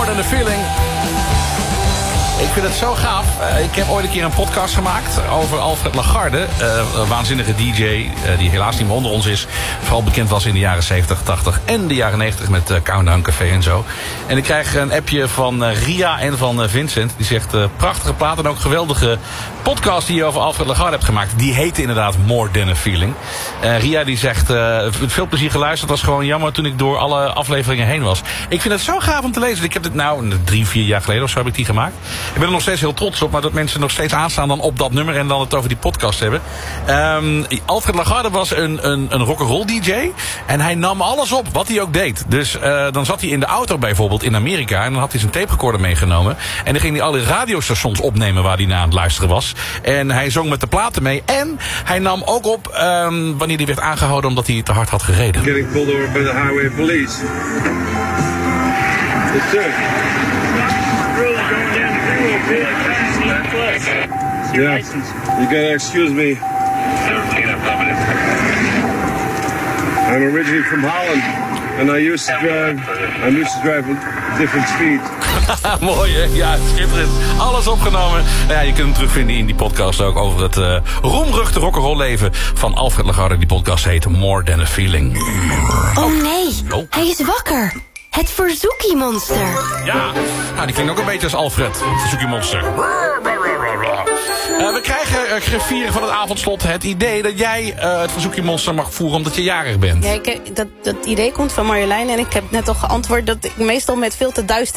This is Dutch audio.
Than the Feeling. Ik vind het zo gaaf. Ik heb ooit een keer een podcast gemaakt over Alfred Lagarde. Een waanzinnige DJ die helaas niet meer onder ons is. Vooral bekend was in de jaren 70, 80 en de jaren 90 met Countdown Café en zo. En ik krijg een appje van Ria en van Vincent. Die zegt, prachtige plaat en ook geweldige podcast die je over Alfred Lagarde hebt gemaakt. Die heette inderdaad More Than a Feeling. Ria die zegt, veel plezier geluisterd. Het was gewoon jammer toen ik door alle afleveringen heen was. Ik vind het zo gaaf om te lezen. Ik heb dit 3-4 jaar geleden of zo heb ik die gemaakt. Ik ben er nog steeds heel trots op, maar dat mensen nog steeds aanstaan dan op dat nummer en dan het over die podcast hebben. Alfred Lagarde was een rock'n'roll DJ en hij nam alles op, wat hij ook deed. Dus dan zat hij in de auto bijvoorbeeld in Amerika en dan had hij zijn taperecorder meegenomen. En dan ging hij alle radiostations opnemen waar hij naar aan het luisteren was. En hij zong met de platen mee en hij nam ook op wanneer hij werd aangehouden omdat hij te hard had gereden. Getting pulled over by the highway police. Yes, sir. Yeah, you gotta excuse me. I'm originally from Holland, and I used to drive a different speed. Mooi, hè? Ja, schitterend. Alles opgenomen. Ja, je kunt hem terugvinden in die podcast ook over het roemruchte rock'n'roll leven van Alfred Lagarde. Die podcast heet More Than a Feeling. Oh nee, hij is wakker. Het Verzoekie-monster. Ja, die klinkt ook een beetje als Alfred. Het Verzoekie-monster. We krijgen griffieren van het avondslot het idee dat jij het Verzoekie-monster mag voeren omdat je jarig bent. Ja, dat idee komt van Marjolein en ik heb net al geantwoord dat ik meestal met veel te duistere